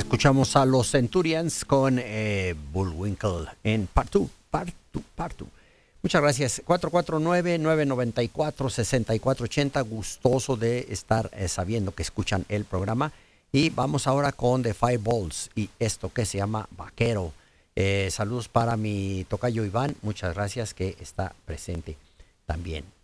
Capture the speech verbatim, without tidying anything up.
escuchamos a los Centurions con eh, Bullwinkle en Part dos, Part dos, Part dos. Muchas gracias. cuatro cuatro nueve, nueve nueve cuatro, seis cuatro ocho cero. Gustoso de estar eh, sabiendo que escuchan el programa. Y vamos ahora con The Fireballs y esto que se llama Vaquero. Eh, saludos para mi tocayo Iván. Muchas gracias que está presente también.